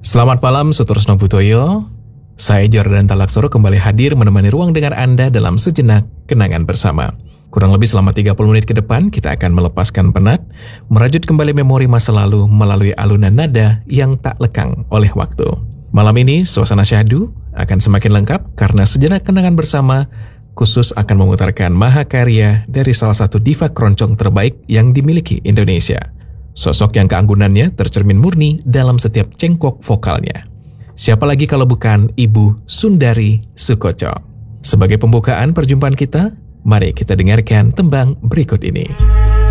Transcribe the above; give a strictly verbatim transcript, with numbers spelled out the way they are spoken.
Selamat malam Sutrisno Butoyo. Saya Jordan Talaksoro kembali hadir menemani ruang dengar Anda dalam sejenak kenangan bersama. Kurang lebih selama tiga puluh menit ke depan kita akan melepaskan penat, merajut kembali memori masa lalu melalui alunan nada yang tak lekang oleh waktu. Malam ini suasana syahdu akan semakin lengkap karena sejenak kenangan bersama khusus akan memutarkan mahakarya dari salah satu diva keroncong terbaik yang dimiliki Indonesia. Sosok yang keanggunannya tercermin murni dalam setiap cengkok vokalnya. Siapa lagi kalau bukan Ibu Sundari Soekotjo. Sebagai pembukaan perjumpaan kita, mari kita dengarkan tembang berikut ini.